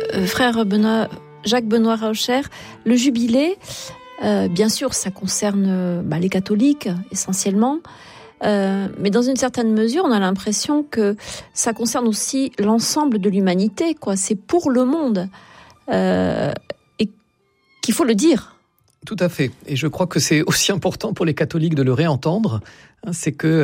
Frère Benoît, Jacques Benoît Raucher, le jubilé, bien sûr, ça concerne les catholiques essentiellement, mais dans une certaine mesure, on a l'impression que ça concerne aussi l'ensemble de l'humanité, quoi. C'est pour le monde, et qu'il faut le dire. Tout à fait. Et je crois que c'est aussi important pour les catholiques de le réentendre. C'est que